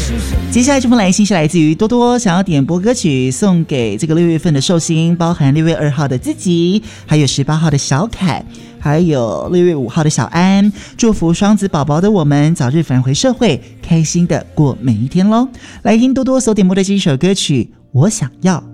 接下来这封来信是来自于多多想要点播歌曲送给这个6月份的寿星，包含6月2号的自己，还有18号的小凯，还有6月5号的小安，祝福双子宝宝的我们早日返回社会，开心的过每一天咯。来听多多所点播的这一首歌曲，我想要。